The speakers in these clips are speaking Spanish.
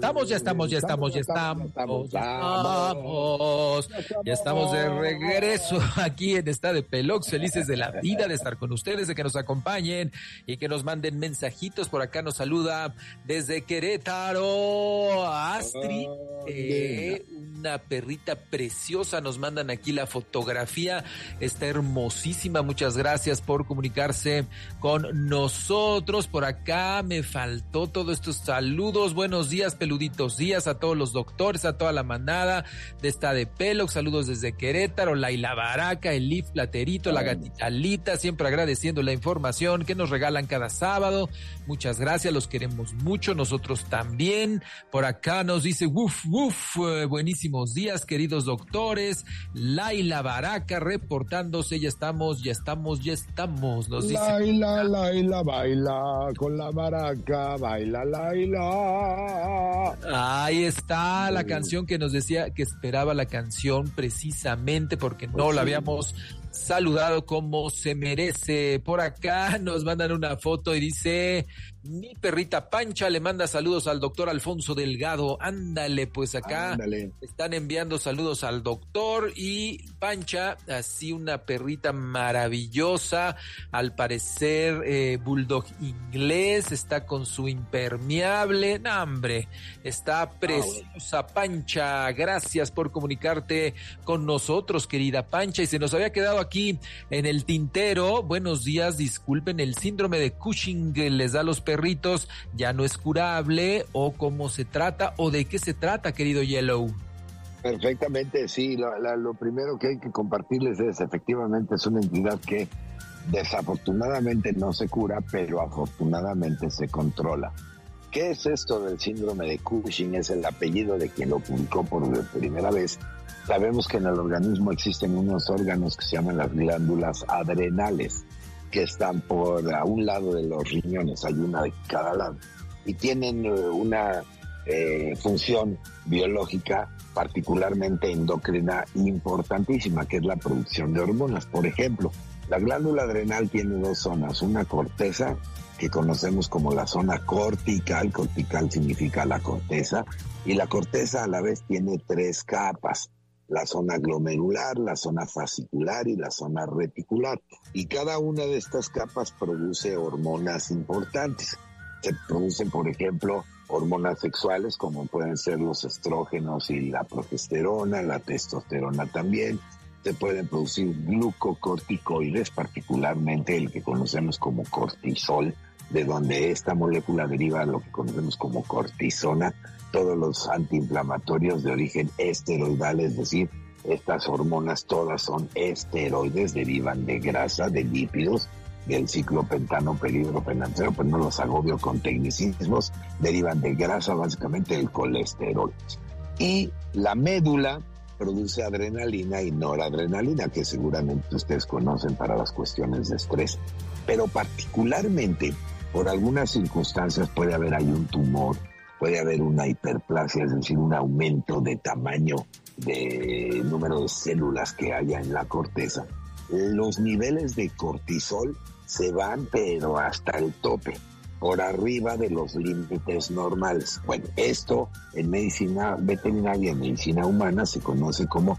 estamos de regreso aquí en Está de Pelox, felices de la vida de estar con ustedes, de que nos acompañen y que nos manden mensajitos. Por acá nos saluda desde Querétaro Astrid, una perrita preciosa, nos mandan aquí la fotografía, está hermosísima, muchas gracias por comunicarse con nosotros. Por acá me faltó todos estos saludos, buenos días, peluditos días a todos los doctores, a toda la manada de Está de Pelox, saludos desde Querétaro, Laila Baraca, el Leaf Platerito, la gatita Lita, siempre agradeciendo la información que nos regalan cada sábado, muchas gracias, los queremos mucho, nosotros también. Por acá nos dice, buenísimos días, queridos doctores, Laila Baraca reportándose, ya estamos, nos dice. Laila, baila, con la Baraca, baila, Laila. Ahí está la canción que nos decía que esperaba la canción precisamente porque no la habíamos saludado como se merece. Por acá nos mandan una foto y dice, mi perrita Pancha le manda saludos al doctor Alfonso Delgado. Ándale, pues acá están enviando saludos al doctor y Pancha, así una perrita maravillosa, al parecer bulldog inglés, está con su impermeable. No, hombre, está preciosa Pancha. Gracias por comunicarte con nosotros, querida Pancha. Y se nos había quedado aquí en el tintero, buenos días, disculpen, el síndrome de Cushing les da a los perritos, ya no es curable, o cómo se trata, o de qué se trata, querido Yellow. Perfectamente, sí, lo primero que hay que compartirles es, efectivamente, es una entidad que desafortunadamente no se cura, pero afortunadamente se controla. ¿Qué es esto del síndrome de Cushing? Es el apellido de quien lo publicó por primera vez. Sabemos que en el organismo existen unos órganos que se llaman las glándulas adrenales, que están a un lado de los riñones, hay una de cada lado, y tienen una función biológica particularmente endocrina importantísima, que es la producción de hormonas. Por ejemplo, la glándula adrenal tiene dos zonas, una corteza, que conocemos como la zona cortical significa la corteza, y la corteza a la vez tiene tres capas, la zona glomerular, la zona fascicular y la zona reticular. Y cada una de estas capas produce hormonas importantes. Se producen, por ejemplo, hormonas sexuales como pueden ser los estrógenos y la progesterona, la testosterona también. Se pueden producir glucocorticoides, particularmente el que conocemos como cortisol, de donde esta molécula deriva lo que conocemos como cortisona. Todos los antiinflamatorios de origen esteroidal, es decir, estas hormonas todas son esteroides, derivan de grasa, de lípidos, del ciclopentano, pelidrophenantreno, pues no los agobio con tecnicismos, derivan de grasa, básicamente del colesterol. Y la médula produce adrenalina y noradrenalina, que seguramente ustedes conocen para las cuestiones de estrés, pero particularmente por algunas circunstancias puede haber ahí un tumor, puede haber una hiperplasia, es decir, un aumento de tamaño de número de células que haya en la corteza. Los niveles de cortisol se van, pero hasta el tope, por arriba de los límites normales. Bueno, esto en medicina veterinaria, en medicina humana, se conoce como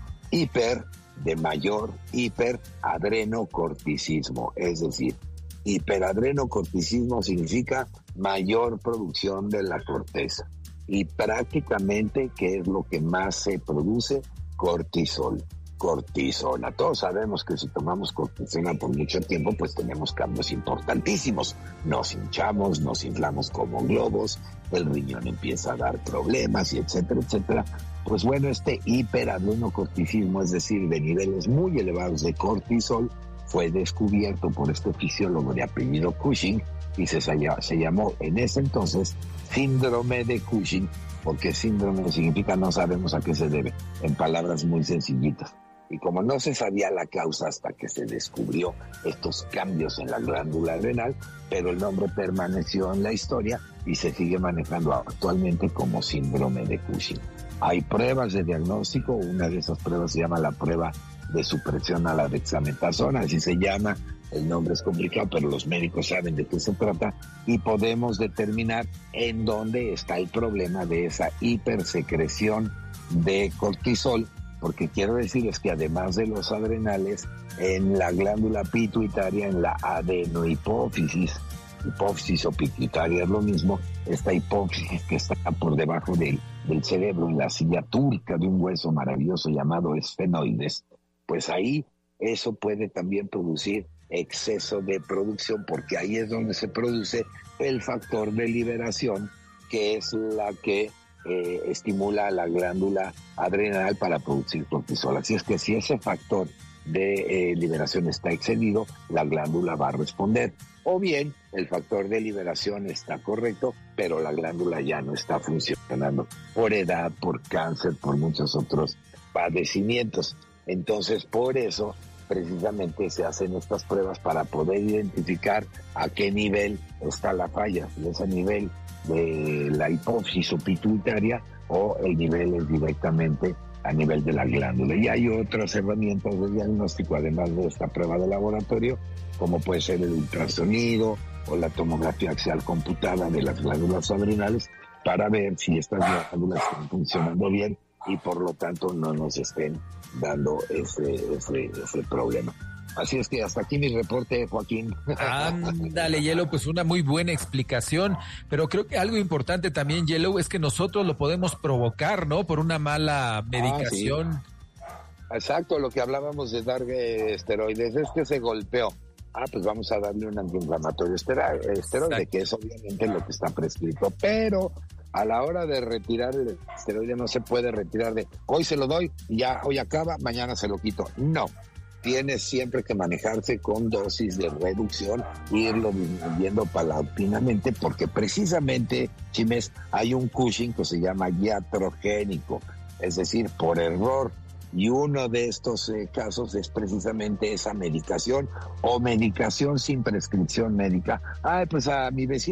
hiperadrenocorticismo, es decir, hiperadrenocorticismo significa mayor producción de la corteza. Y prácticamente, ¿qué es lo que más se produce? Cortisol. Cortisona. Todos sabemos que si tomamos cortisona por mucho tiempo, pues tenemos cambios importantísimos. Nos hinchamos, nos inflamos como globos, el riñón empieza a dar problemas y etcétera, etcétera. Pues bueno, este hiperadrenocorticismo, es decir, de niveles muy elevados de cortisol, fue descubierto por este fisiólogo de apellido Cushing y se llamó en ese entonces síndrome de Cushing, porque síndrome significa no sabemos a qué se debe, en palabras muy sencillitas. Y como no se sabía la causa hasta que se descubrió estos cambios en la glándula adrenal, pero el nombre permaneció en la historia y se sigue manejando actualmente como síndrome de Cushing. Hay pruebas de diagnóstico, una de esas pruebas se llama la prueba de supresión a la dexametasona, así se llama, el nombre es complicado, pero los médicos saben de qué se trata y podemos determinar en dónde está el problema de esa hipersecreción de cortisol, porque quiero decirles que además de los adrenales, en la glándula pituitaria, en la adenohipófisis, hipófisis o pituitaria es lo mismo, esta hipófisis que está por debajo del cerebro, en la silla turca de un hueso maravilloso llamado esfenoides, pues ahí eso puede también producir exceso de producción, porque ahí es donde se produce el factor de liberación, que es la que estimula a la glándula adrenal para producir cortisol. Así es que si ese factor de liberación está excedido, la glándula va a responder. O bien el factor de liberación está correcto, pero la glándula ya no está funcionando por edad, por cáncer, por muchos otros padecimientos. Entonces, por eso precisamente se hacen estas pruebas para poder identificar a qué nivel está la falla, si es a nivel de la hipófisis o pituitaria o el nivel es directamente a nivel de la glándula. Y hay otras herramientas de diagnóstico, además de esta prueba de laboratorio, como puede ser el ultrasonido o la tomografía axial computada de las glándulas adrenales, para ver si estas glándulas están funcionando bien y por lo tanto no nos estén dando ese problema. Así es que hasta aquí mi reporte, Joaquín. Ándale, Yellow, pues una muy buena explicación, pero creo que algo importante también, Yellow, es que nosotros lo podemos provocar, ¿no? Por una mala medicación. Sí. Exacto, lo que hablábamos de dar esteroides, es que se golpeó. Pues vamos a darle un antiinflamatorio esteroide, que es obviamente lo que está prescrito, pero a la hora de retirar el esteroide no se puede retirar de hoy se lo doy, ya hoy acaba, mañana se lo quito. No, tiene siempre que manejarse con dosis de reducción, irlo disminuyendo paulatinamente, porque precisamente, Chimes, hay un Cushing que se llama iatrogénico, es decir, por error. Y uno de estos casos es precisamente esa medicación o medicación sin prescripción médica. Pues a mi vecino